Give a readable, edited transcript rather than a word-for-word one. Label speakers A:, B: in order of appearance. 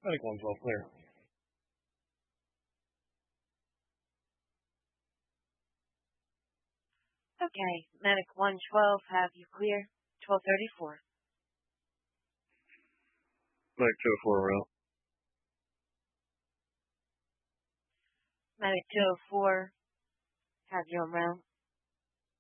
A: Medic 112 clear.
B: Okay, Medic 112, have you clear? 1234.
A: Medic 204 rail.
B: Medic 204, have you on route?